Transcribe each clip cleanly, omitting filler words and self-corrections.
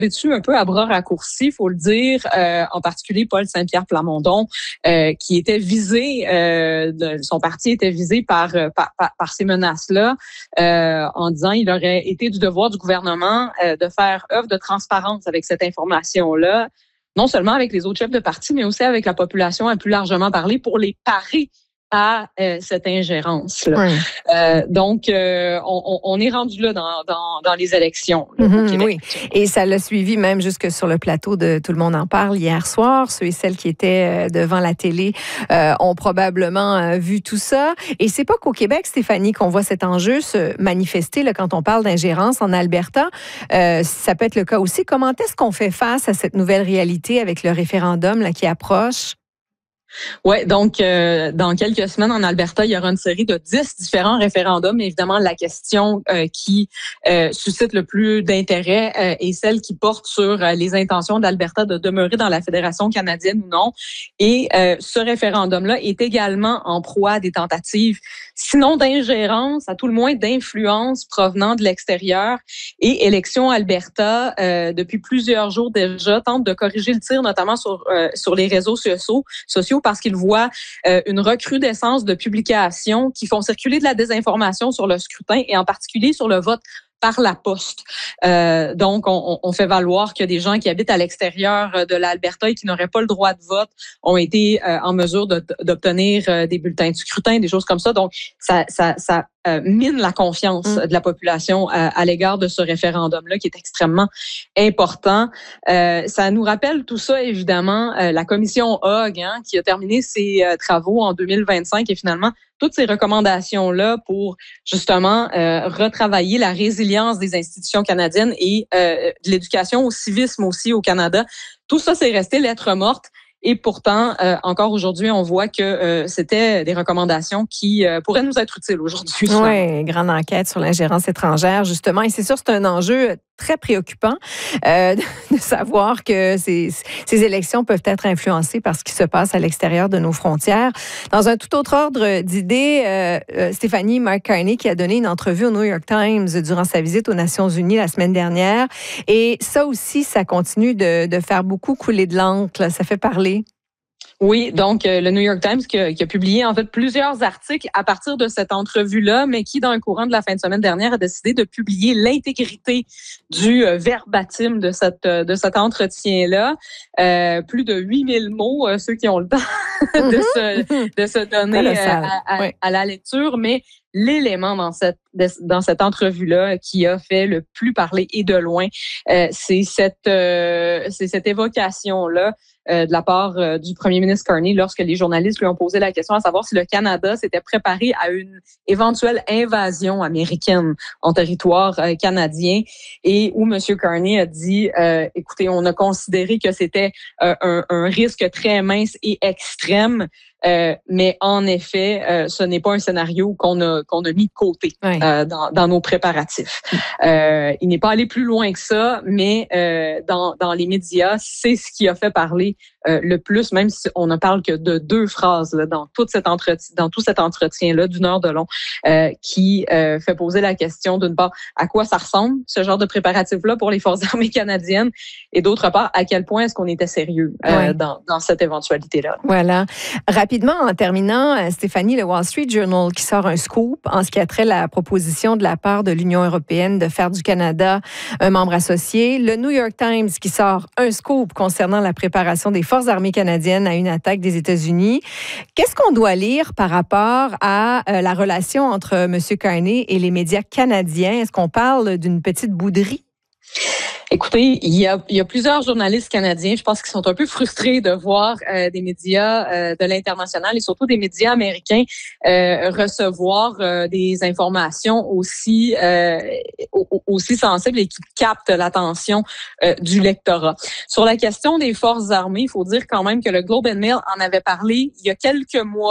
dessus un peu à bras raccourcis, il faut le dire, en particulier Paul Saint-Pierre Plamondon, qui était visé, son parti était visé par ces menaces-là, en disant il aurait été du devoir du gouvernement de faire œuvre de transparence avec cette information-là, non seulement avec les autres chefs de parti, mais aussi avec la population à plus largement parler pour les parer à cette ingérence-là. Oui. Donc, on est rendu là dans les élections là, au Québec. Oui, et ça l'a suivi même jusque sur le plateau de Tout le monde en parle hier soir. Ceux et celles qui étaient devant la télé ont probablement vu tout ça. Et c'est pas qu'au Québec, Stéphanie, qu'on voit cet enjeu se manifester là, quand on parle d'ingérence en Alberta. Ça peut être le cas aussi. Comment est-ce qu'on fait face à cette nouvelle réalité avec le référendum là, qui approche? Ouais, donc dans quelques semaines en Alberta, il y aura une série de 10 différents référendums. Évidemment, la question qui suscite le plus d'intérêt est celle qui porte sur les intentions d'Alberta de demeurer dans la Fédération canadienne ou non. Et ce référendum-là est également en proie à des tentatives, sinon d'ingérence, à tout le moins d'influence provenant de l'extérieur. Et Élections Alberta, depuis plusieurs jours déjà, tente de corriger le tir, notamment sur les réseaux sociaux, parce qu'ils voient une recrudescence de publications qui font circuler de la désinformation sur le scrutin et en particulier sur le vote par la poste. Donc, on fait valoir que des gens qui habitent à l'extérieur de l'Alberta et qui n'auraient pas le droit de vote ont été en mesure d'obtenir des bulletins de scrutin, des choses comme ça. Donc, ça mine la confiance de la population à l'égard de ce référendum-là qui est extrêmement important. Ça nous rappelle tout ça, évidemment, la commission Hogg, qui a terminé ses travaux en 2025 et finalement, toutes ces recommandations-là pour justement retravailler la résilience des institutions canadiennes et de l'éducation au civisme aussi au Canada. Tout ça, c'est resté lettre morte. Et pourtant, encore aujourd'hui, on voit que c'était des recommandations qui pourraient nous être utiles aujourd'hui. Oui, grande enquête sur l'ingérence étrangère, justement. Et c'est sûr, c'est un enjeu très préoccupant de savoir que ces élections peuvent être influencées par ce qui se passe à l'extérieur de nos frontières. Dans un tout autre ordre d'idées, Stéphanie, Mark Carney qui a donné une entrevue au New York Times durant sa visite aux Nations Unies la semaine dernière. Et ça aussi, ça continue de faire beaucoup couler de l'encre. Ça fait parler. Oui, donc le New York Times qui a publié en fait plusieurs articles à partir de cette entrevue-là, mais qui, dans le courant de la fin de semaine dernière, a décidé de publier l'intégrité du verbatim de cet entretien-là. Plus de 8000 mots, ceux qui ont le temps de se donner à la lecture, mais l'élément dans cette entrevue-là qui a fait le plus parler et de loin, c'est cette évocation-là de la part du premier ministre Carney lorsque les journalistes lui ont posé la question à savoir si le Canada s'était préparé à une éventuelle invasion américaine en territoire canadien et où M. Carney a dit écoutez, on a considéré que c'était un risque très mince et extrême. Mais en effet, ce n'est pas un scénario qu'on a mis de côté dans nos préparatifs. Il n'est pas allé plus loin que ça, mais dans les médias, c'est ce qui a fait parler le plus, même si on ne parle que de 2 phrases là, dans tout cet entretien-là d'une heure de long, qui fait poser la question d'une part à quoi ça ressemble ce genre de préparatif-là pour les forces armées canadiennes et d'autre part à quel point est-ce qu'on était sérieux dans cette éventualité-là. Voilà. Rapidement, en terminant, Stéphanie, le Wall Street Journal qui sort un scoop en ce qui a trait à la proposition de la part de l'Union européenne de faire du Canada un membre associé. Le New York Times qui sort un scoop concernant la préparation des forces armées canadiennes à une attaque des États-Unis. Qu'est-ce qu'on doit lire par rapport à la relation entre M. Carney et les médias canadiens? Est-ce qu'on parle d'une petite bouderie? Écoutez, il y a plusieurs journalistes canadiens, je pense qu'ils sont un peu frustrés de voir des médias de l'international et surtout des médias américains recevoir des informations aussi sensibles et qui captent l'attention du lectorat. Sur la question des forces armées, il faut dire quand même que le Globe and Mail en avait parlé il y a quelques mois.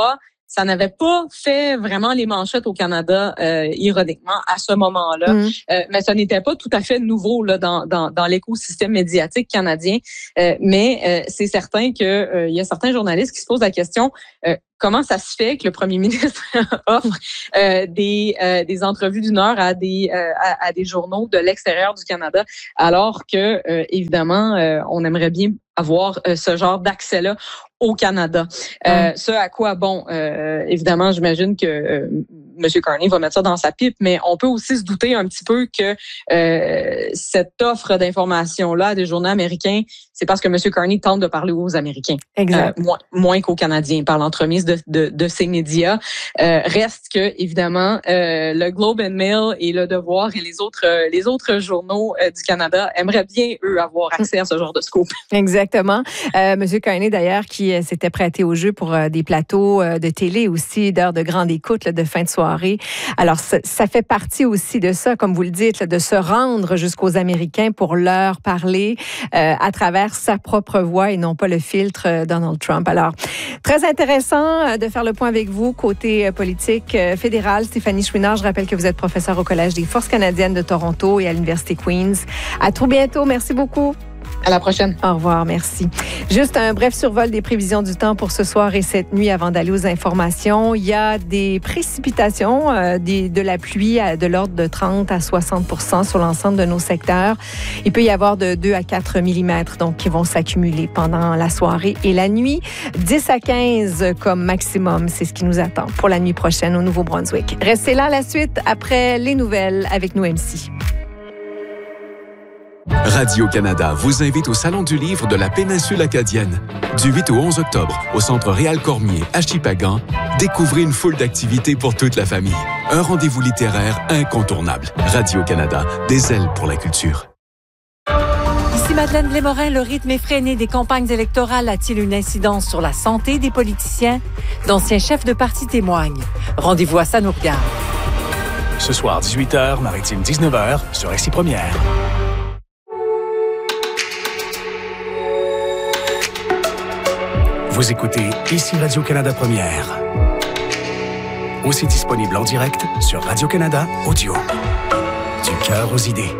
ça n'avait pas fait vraiment les manchettes au Canada, ironiquement, à ce moment-là. Mais ça n'était pas tout à fait nouveau là dans l'écosystème médiatique canadien. Mais c'est certain que il y a certains journalistes qui se posent la question comment ça se fait que le premier ministre offre des entrevues d'une heure à des journaux de l'extérieur du Canada, alors que évidemment on aimerait bien avoir ce genre d'accès-là au Canada. Ce à quoi, évidemment, j'imagine que M. Carney va mettre ça dans sa pipe, mais on peut aussi se douter un petit peu que cette offre d'informations-là à des journaux américains, c'est parce que M. Carney tente de parler aux Américains. Exact. Moins qu'aux Canadiens, par l'entremise de ces médias. Reste que, évidemment, le Globe and Mail et Le Devoir et les autres journaux du Canada aimeraient bien, eux, avoir accès à ce genre de scoop. Exactement. M. Carney, d'ailleurs, qui s'était prêté au jeu pour des plateaux de télé aussi, d'heures de grande écoute, là, de fin de soirée. Alors, ça fait partie aussi de ça, comme vous le dites, là, de se rendre jusqu'aux Américains pour leur parler à travers sa propre voix et non pas le filtre Donald Trump. Alors, très intéressant de faire le point avec vous côté politique fédéral. Stéphanie Chouinard, je rappelle que vous êtes professeure au Collège des Forces canadiennes de Toronto et à l'Université Queen's. À tout bientôt. Merci beaucoup. À la prochaine. Au revoir, merci. Juste un bref survol des prévisions du temps pour ce soir et cette nuit avant d'aller aux informations. Il y a des précipitations, de la pluie de l'ordre de 30 à 60 % sur l'ensemble de nos secteurs. Il peut y avoir de 2 à 4 mm donc, qui vont s'accumuler pendant la soirée et la nuit. 10 à 15 comme maximum, c'est ce qui nous attend pour la nuit prochaine au Nouveau-Brunswick. Restez là à la suite après les nouvelles avec nous MC. Radio-Canada vous invite au Salon du livre de la péninsule acadienne. Du 8 au 11 octobre, au Centre Réal Cormier, à Shippagan, découvrez une foule d'activités pour toute la famille. Un rendez-vous littéraire incontournable. Radio-Canada, des ailes pour la culture. Ici Madeleine Blais-Morin, le rythme effréné des campagnes électorales a-t-il une incidence sur la santé des politiciens? D'anciens chefs de parti témoignent. Rendez-vous à Ça nous regarde. Ce soir, 18h, Maritime 19h, sur RCI Première. Vous écoutez ici Radio-Canada Première. Aussi disponible en direct sur Radio-Canada Audio. Du cœur aux idées.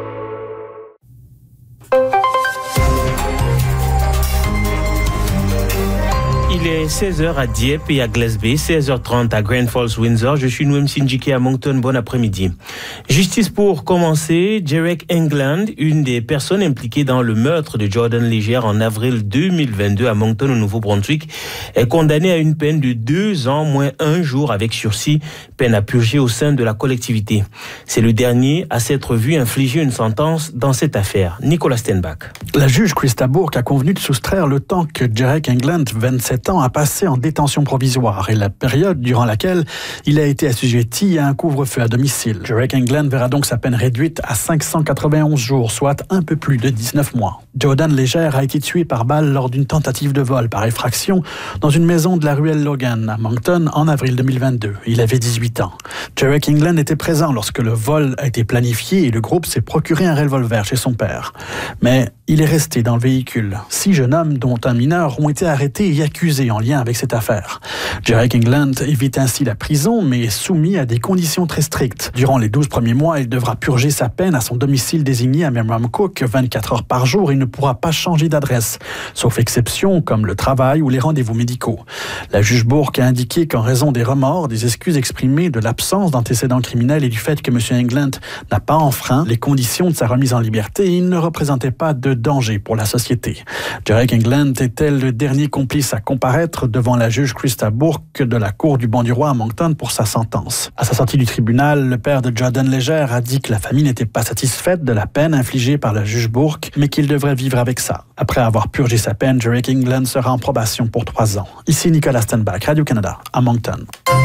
Il est 16h à Dieppe et à Glasby, 16h30 à Grand Falls, Windsor. Je suis Noem Sinjiki à Moncton. Bon après-midi. Justice pour commencer. Jarek England, une des personnes impliquées dans le meurtre de Jordan Legere en avril 2022 à Moncton, au Nouveau-Brunswick, est condamné à une peine de 2 ans moins 1 jour avec sursis, peine à purger au sein de la collectivité. C'est le dernier à s'être vu infliger une sentence dans cette affaire. Nicolas Stenbach. La juge Christa Bourque a convenu de soustraire le temps que Jarek England, 27 ans, a passé en détention provisoire et la période durant laquelle il a été assujetti à un couvre-feu à domicile. Jarek England verra donc sa peine réduite à 591 jours, soit un peu plus de 19 mois. Jordan Legere a été tué par balle lors d'une tentative de vol par effraction dans une maison de la ruelle Logan à Moncton en avril 2022. Il avait 18 ans. Jarek England était présent lorsque le vol a été planifié et le groupe s'est procuré un revolver chez son père. Mais il est resté dans le véhicule. 6 jeunes hommes, dont un mineur, ont été arrêtés et accusés en lien avec cette affaire. Jarek England évite ainsi la prison, mais est soumis à des conditions très strictes. Durant les 12 premiers mois, il devra purger sa peine à son domicile désigné à Memramcook 24 heures par jour et ne pourra pas changer d'adresse, sauf exception comme le travail ou les rendez-vous médicaux. La juge Bourque a indiqué qu'en raison des remords, des excuses exprimées, de l'absence d'antécédents criminels et du fait que M. England n'a pas enfreint les conditions de sa remise en liberté, il ne représentait pas de danger pour la société. Jarek England était le dernier complice à comparaître devant la juge Christa Bourque de la Cour du Banc du Roi à Moncton pour sa sentence. À sa sortie du tribunal, le père de Jordan Legere a dit que la famille n'était pas satisfaite de la peine infligée par la juge Bourque, mais qu'il devrait vivre avec ça. Après avoir purgé sa peine, Jarek England sera en probation pour 3 ans. Ici Nicolas Stenbach, Radio-Canada, à Moncton.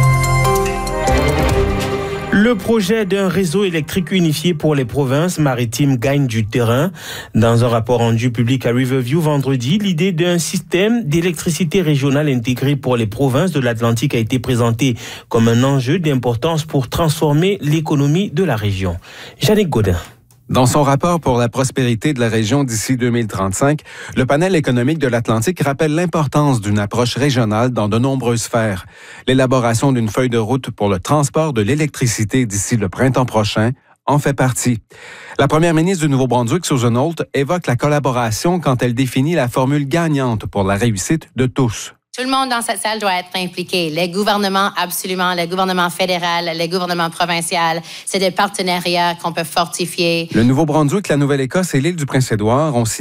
Le projet d'un réseau électrique unifié pour les provinces maritimes gagne du terrain. Dans un rapport rendu public à Riverview vendredi, l'idée d'un système d'électricité régionale intégré pour les provinces de l'Atlantique a été présentée comme un enjeu d'importance pour transformer l'économie de la région. Jannick Gaudin. Dans son rapport pour la prospérité de la région d'ici 2035, le panel économique de l'Atlantique rappelle l'importance d'une approche régionale dans de nombreuses sphères. L'élaboration d'une feuille de route pour le transport de l'électricité d'ici le printemps prochain en fait partie. La première ministre du Nouveau-Brunswick, Susan Holt, évoque la collaboration quand elle définit la formule gagnante pour la réussite de tous. Tout le monde dans cette salle doit être impliqué. Les gouvernements, absolument. Les gouvernements fédéraux, les gouvernements provinciaux. C'est des partenariats qu'on peut fortifier. Le Nouveau-Brunswick, la Nouvelle-Écosse et l'île du Prince-Édouard ont